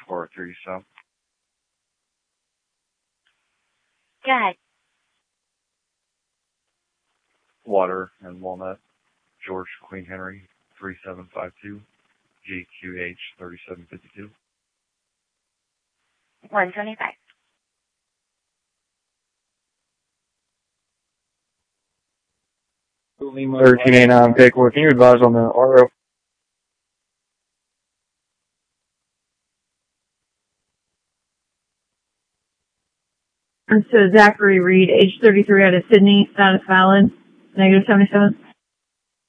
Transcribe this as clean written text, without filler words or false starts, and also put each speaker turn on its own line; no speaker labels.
403 South.
Go ahead.
Water and Walnut, George Queen Henry, 3752, GQH 3752.
125.
Lima 1389, Paycor. Can you advise on the RO?
So Zachary Reed, age 33, out of Sydney, status valid, negative 77.